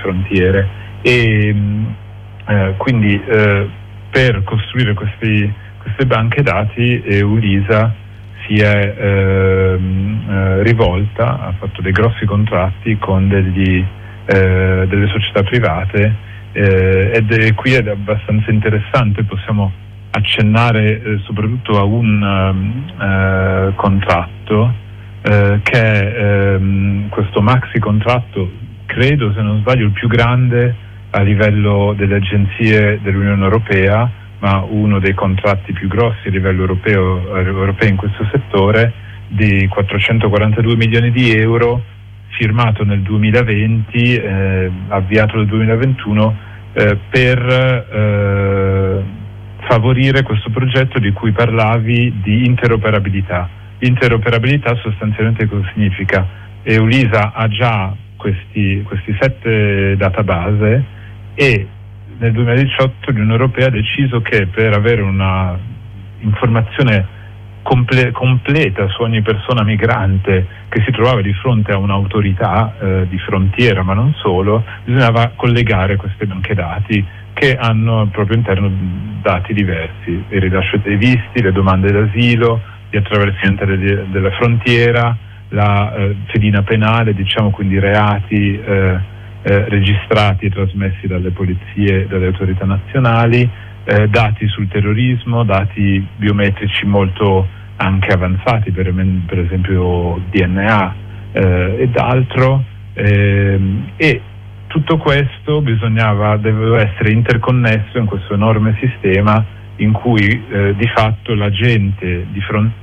frontiere e quindi per costruire queste banche dati EULISA si è rivolta, ha fatto dei grossi contratti con delle società private qui è abbastanza interessante. Possiamo accennare soprattutto a un contratto che è questo maxi contratto, credo, se non sbaglio, il più grande a livello delle agenzie dell'Unione Europea, ma uno dei contratti più grossi a livello europeo in questo settore, di 442 milioni di euro, firmato nel 2020, avviato nel 2021, per favorire questo progetto di cui parlavi di interoperabilità. Interoperabilità sostanzialmente cosa significa? EULISA ha già questi 7 database e nel 2018 l'Unione Europea ha deciso che per avere una informazione completa su ogni persona migrante che si trovava di fronte a un'autorità di frontiera, ma non solo, bisognava collegare queste banche dati che hanno al proprio interno dati diversi: il rilascio dei visti, le domande d'asilo, gli attraversamenti della frontiera, la fedina penale, quindi reati registrati e trasmessi dalle polizie e dalle autorità nazionali, dati sul terrorismo, dati biometrici molto anche avanzati, per esempio DNA ed altro, e tutto questo doveva essere interconnesso in questo enorme sistema in cui di fatto l'agente di frontiera,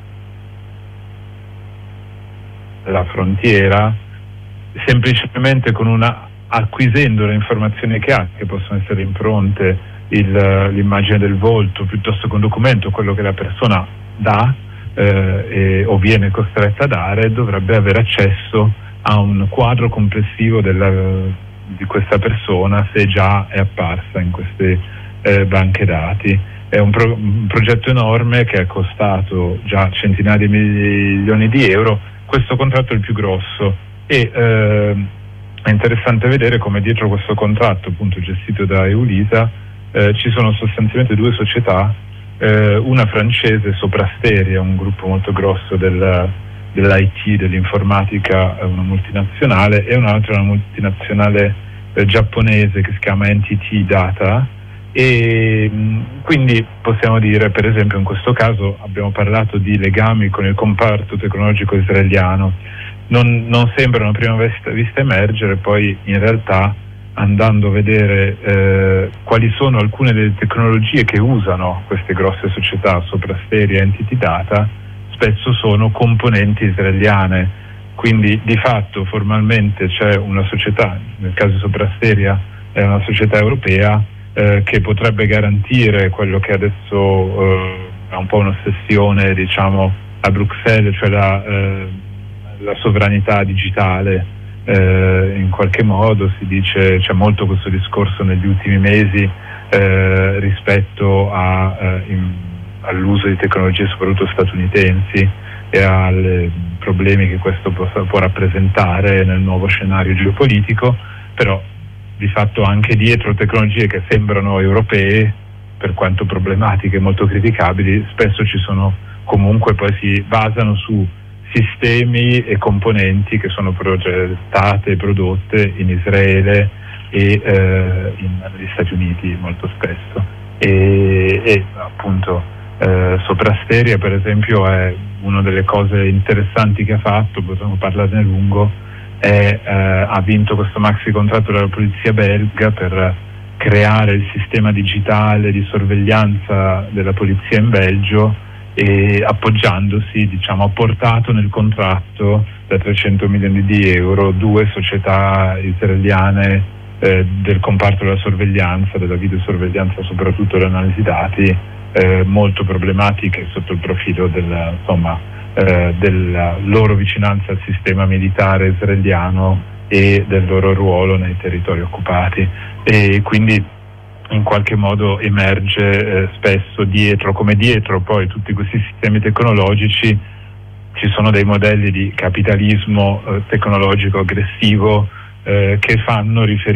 la frontiera, semplicemente acquisendo le informazioni che ha, che possono essere impronte, l'immagine del volto, piuttosto che un documento, quello che la persona dà o viene costretta a dare, dovrebbe avere accesso a un quadro complessivo di questa persona, se già è apparsa in queste banche dati. È un progetto enorme che è costato già centinaia di milioni di euro. Questo contratto è il più grosso e è interessante vedere come dietro questo contratto, appunto gestito da EULISA, ci sono sostanzialmente 2 società, una francese, Soprasteria, un gruppo molto grosso dell'IT, dell'informatica, una multinazionale, e un'altra, una multinazionale giapponese che si chiama NTT Data. E quindi possiamo dire, per esempio, in questo caso abbiamo parlato di legami con il comparto tecnologico israeliano. Non sembrano a prima vista emergere, poi in realtà, andando a vedere quali sono alcune delle tecnologie che usano queste grosse società, Soprasteria e Entity Data, spesso sono componenti israeliane. Quindi di fatto formalmente c'è una società, nel caso di Soprasteria è una società europea, che potrebbe garantire quello che adesso è un po' un'ossessione, a Bruxelles, cioè la sovranità digitale. In qualche modo si dice, c'è molto questo discorso negli ultimi mesi rispetto all'uso di tecnologie soprattutto statunitensi e ai problemi che questo può rappresentare nel nuovo scenario geopolitico, però di fatto anche dietro tecnologie che sembrano europee, per quanto problematiche e molto criticabili, spesso ci sono comunque, poi si basano su sistemi e componenti che sono progettate e prodotte in Israele e negli Stati Uniti molto spesso. E appunto Soprasteria, per esempio, è una delle cose interessanti che ha fatto, potremmo parlarne a lungo. Ha vinto questo maxi contratto dalla polizia belga per creare il sistema digitale di sorveglianza della polizia in Belgio, e appoggiandosi, ha portato nel contratto da 300 milioni di euro 2 società israeliane del comparto della sorveglianza, della videosorveglianza, soprattutto l'analisi dati, molto problematiche sotto il profilo della loro vicinanza al sistema militare israeliano e del loro ruolo nei territori occupati, e quindi in qualche modo emerge spesso dietro poi tutti questi sistemi tecnologici ci sono dei modelli di capitalismo tecnologico aggressivo che fanno riferimento